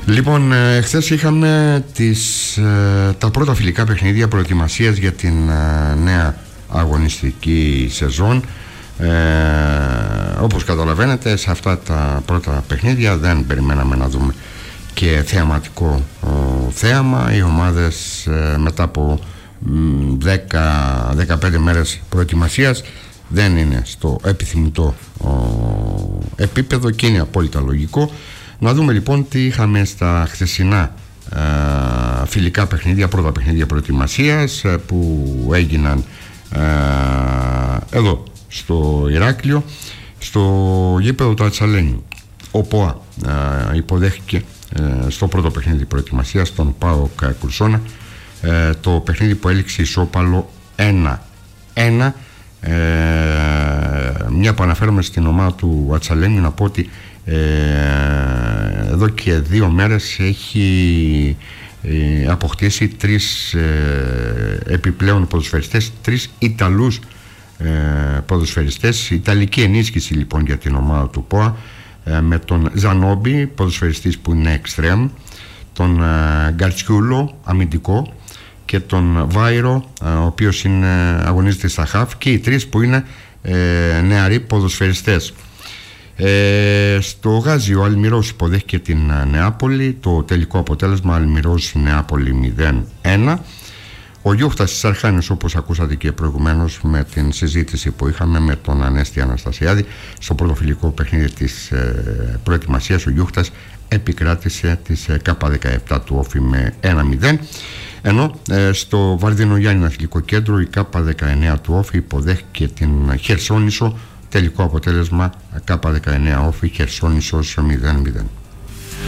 Λοιπόν, χθες είχαμε τα πρώτα φιλικά παιχνίδια προετοιμασίας για την νέα αγωνιστική σεζόν. Όπως καταλαβαίνετε, σε αυτά τα πρώτα παιχνίδια δεν περιμέναμε να δούμε και θεαματικό θέαμα. Οι ομάδες μετά από 10-15 μέρες προετοιμασίας δεν είναι στο επιθυμητό επίπεδο και είναι απόλυτα λογικό. Να δούμε λοιπόν τι είχαμε στα χθεσινά φιλικά παιχνίδια, πρώτα παιχνίδια προετοιμασίας που έγιναν εδώ στο Ηράκλειο, στο γήπεδο του Ατσαλένιου. Ο ΠΟΑ υποδέχηκε στο πρώτο παιχνίδι προετοιμασίας τον ΠΑΟΚ Κουρσόνα, το παιχνίδι που έληξε ισόπαλο 1-1. Μια που αναφέρομαι στην ομάδα του Ατσαλένιου, να πω ότι εδώ και 2 μέρες έχει αποκτήσει 3 επιπλέον ποδοσφαιριστές, 3 Ιταλούς ποδοσφαιριστές. Ιταλική ενίσχυση λοιπόν για την ομάδα του ΠΟΑ, με τον Ζανόμπι, ποδοσφαιριστής που είναι εξτρέμ, τον Γκαρτσιούλο, αμυντικό, και τον Βάιρο, ο οποίος αγωνίζεται στα χαφ, και οι 3 που είναι νεαροί ποδοσφαιριστές. Στο Γάζι ο Αλμυρός υποδέχηκε την Νεάπολη. Το τελικό αποτέλεσμα Αλμυρός Νεάπολη 0-1. Ο Γιούχτας της Αρχάνης, όπως ακούσατε και προηγουμένως με την συζήτηση που είχαμε με τον Ανέστη Αναστασιάδη, στο πρώτο φιλικό παιχνίδι της προετοιμασίας ο Γιούχτας επικράτησε της K17 του Όφη με 1-0. Ενώ στο Βαρδινογιάννηνα Αθλητικό Κέντρο η K19 του Όφη υποδέχηκε την Χερσόνησο. Τελικό αποτέλεσμα K19 Όφη Χερσόνησος 0-0.